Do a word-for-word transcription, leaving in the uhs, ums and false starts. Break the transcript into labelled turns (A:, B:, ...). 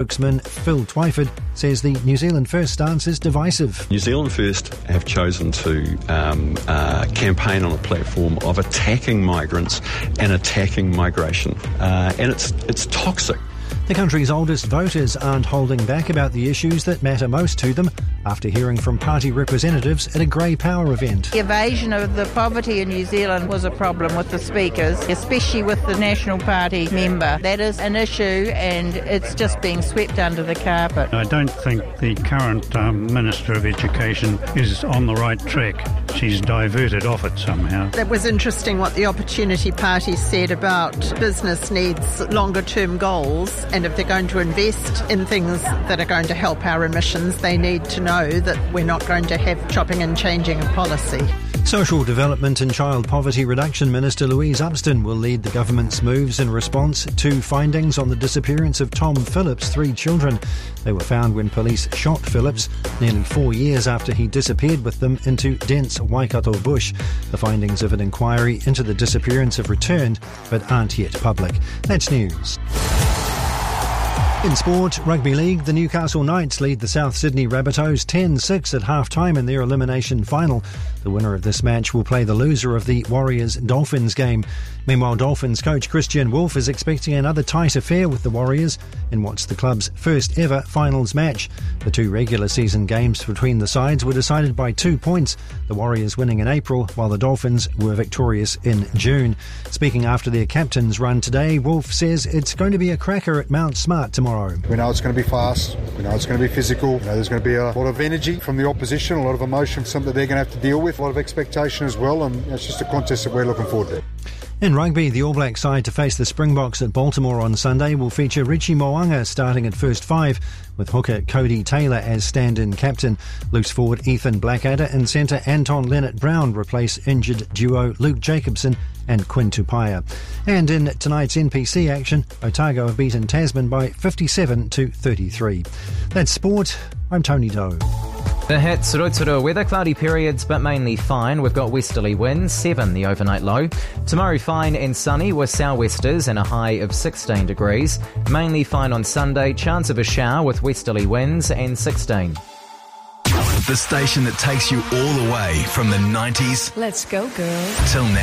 A: spokesman Phil Twyford says the New Zealand First stance is divisive.
B: New Zealand First have chosen to um, uh, campaign on a platform of attacking migrants and attacking migration, uh, and it's it's toxic.
A: The country's oldest voters aren't holding back about the issues that matter most to them after hearing from party representatives at a Grey Power event.
C: The evasion of the poverty in New Zealand was a problem with the speakers, especially with the National Party member. That is an issue and it's just being swept under the carpet.
D: I don't think the current um, Minister of Education is on the right track. She's diverted off it somehow.
E: That was interesting what the Opportunity Party said about business needs longer term goals, and if they're going to invest in things that are going to help our emissions, they need to know that we're not going to have chopping and changing of policy.
A: Social Development and Child Poverty Reduction Minister Louise Upston will lead the government's moves in response to findings on the disappearance of Tom Phillips' three children. They were found when police shot Phillips nearly four years after he disappeared with them into dense Waikato bush. The findings of an inquiry into the disappearance have returned but aren't yet public. That's news. In sport, Rugby League, the Newcastle Knights lead the South Sydney Rabbitohs ten six at half-time in their elimination final. The winner of this match will play the loser of the Warriors-Dolphins game. Meanwhile, Dolphins coach Christian Wolff is expecting another tight affair with the Warriors in what's the club's first ever finals match. The two regular season games between the sides were decided by two points, the Warriors winning in April while the Dolphins were victorious in June. Speaking after their captain's run today, Wolff says it's going to be a cracker at Mount Smart tomorrow.
F: We know it's going to be fast, we know it's going to be physical, we know there's going to be a lot of energy from the opposition, a lot of emotion, something they're going to have to deal with, a lot of expectation as well, and it's just a contest that we're looking forward to.
A: In rugby, the All Black side to face the Springboks at Baltimore on Sunday will feature Richie Mo'unga starting at first five, with hooker Cody Taylor as stand-in captain. Loose forward Ethan Blackadder and centre Anton Leonard-Brown replace injured duo Luke Jacobson and Quinn Tupaia. And in tonight's N P C action, Otago have beaten Tasman by fifty-seven to thirty-three. That's sport. I'm Tony Doe.
G: The hits, Rotorua weather, cloudy periods but mainly fine. We've got westerly winds, seven the overnight low. Tomorrow fine and sunny with sou'westers and a high of sixteen degrees. Mainly fine on Sunday, chance of a shower with westerly winds and sixteen.
H: The station that takes you all the way from the nineties.
I: Let's go, girls.
H: Till now.